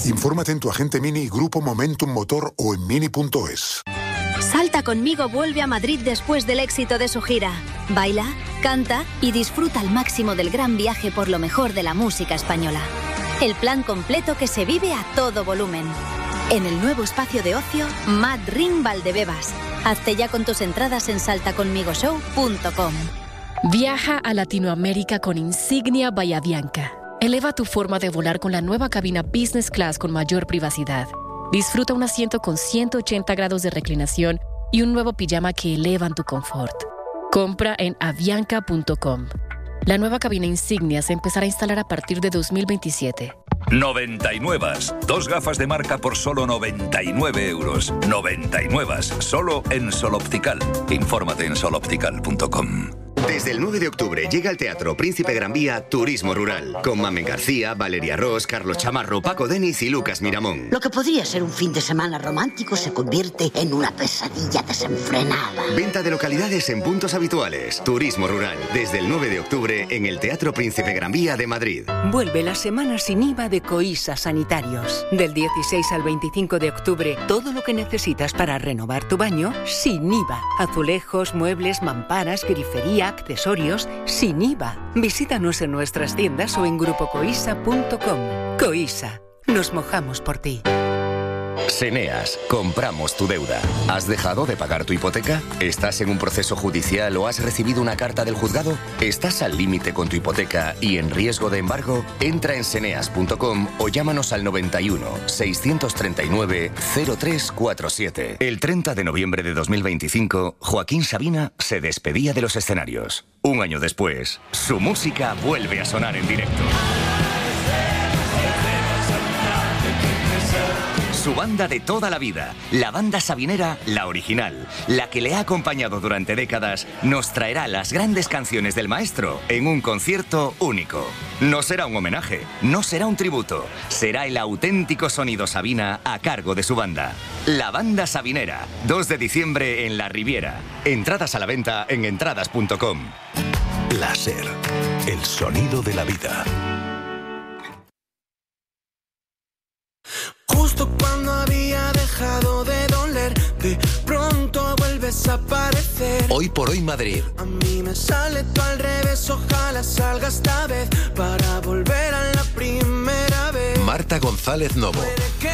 Infórmate en tu agente Mini, Grupo Momentum Motor o en mini.es. Salta conmigo vuelve a Madrid después del éxito de su gira. Baila, canta y disfruta al máximo del gran viaje por lo mejor de la música española. El plan completo que se vive a todo volumen. En el nuevo espacio de ocio, Mad Ring Valdebebas. Hazte ya con tus entradas en saltaconmigoshow.com. Viaja a Latinoamérica con Insignia Bahía Bianca. Eleva tu forma de volar con la nueva cabina Business Class con mayor privacidad. Disfruta un asiento con 180 grados de reclinación y un nuevo pijama que elevan tu confort. Compra en avianca.com. La nueva cabina Insignia se empezará a instalar a partir de 2027. 99. 2 gafas de marca por solo 99 euros. 99. Solo en Sol Optical. Infórmate en soloptical.com. Desde el 9 de octubre llega al Teatro Príncipe Gran Vía Turismo Rural, con Mamen García, Valeria Ross, Carlos Chamarro, Paco Denis y Lucas Miramón. Lo que podría ser un fin de semana romántico se convierte en una pesadilla desenfrenada. Venta de localidades en puntos habituales. Turismo Rural, desde el 9 de octubre en el Teatro Príncipe Gran Vía de Madrid. Vuelve la semana sin IVA de Coisa Sanitarios. Del 16 al 25 de octubre, todo lo que necesitas para renovar tu baño sin IVA. Azulejos, muebles, mamparas, grifería, accesorios, sin IVA. Visítanos en nuestras tiendas o en grupocoisa.com. Coisa, nos mojamos por ti. Seneas, compramos tu deuda. ¿Has dejado de pagar tu hipoteca? ¿Estás en un proceso judicial o has recibido una carta del juzgado? ¿Estás al límite con tu hipoteca y en riesgo de embargo? Entra en seneas.com o llámanos al 91 639 0347. El 30 de noviembre de 2025, Joaquín Sabina se despedía de los escenarios. Un año después, su música vuelve a sonar en directo. Su banda de toda la vida, la banda sabinera, la original, la que le ha acompañado durante décadas, nos traerá las grandes canciones del maestro en un concierto único. No será un homenaje, no será un tributo, será el auténtico sonido Sabina a cargo de su banda. La banda sabinera, 2 de diciembre en La Riviera. Entradas a la venta en entradas.com. Láser, el sonido de la vida. Justo cuando había dejado de doler, de pronto vuelves a aparecer. Hoy por hoy Madrid. A mí me sale todo al revés, ojalá salga esta vez para volver a la primera vez. Marta González Novo.